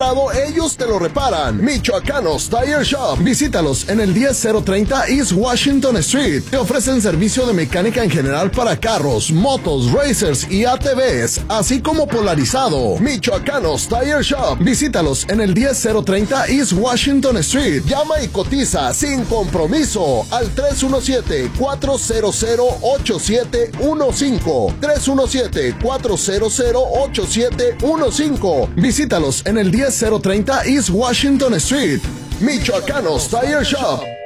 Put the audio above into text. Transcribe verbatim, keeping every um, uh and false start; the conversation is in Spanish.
reparado, ellos te lo reparan. Michoacanos Tire Shop. Visítalos en el diez mil treinta East Washington Street. Te ofrecen servicio de mecánica en general para carros, motos, racers y A T Vs, así como polarizado. Michoacanos Tire Shop. Visítalos en el diez mil treinta East Washington Street. Llama y cotiza sin compromiso al tres uno siete, cuatro cero cero, ocho siete uno cinco. tres uno siete, cuatro cero cero, ocho siete uno cinco. Visítalos en el diez mil treinta East Washington Street. Michoacanos Tire Shop.